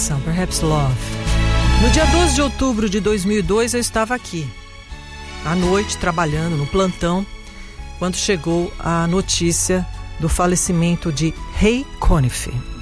canção, Perhaps Love. No dia 12 de outubro de 2002, eu estava aqui, à noite, trabalhando no plantão, quando chegou a notícia do falecimento de Ray Conniff.